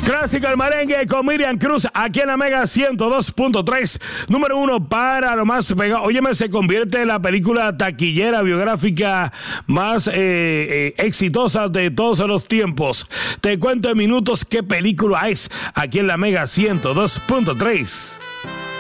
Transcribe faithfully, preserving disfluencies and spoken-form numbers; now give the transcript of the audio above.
Clásico el merengue con Miriam Cruz aquí en la Mega ciento dos punto tres. Número uno para lo más pegado. Óyeme, se convierte en la película taquillera biográfica más eh, eh, exitosa de todos los tiempos. Te cuento en minutos qué película es aquí en la Mega ciento dos punto tres.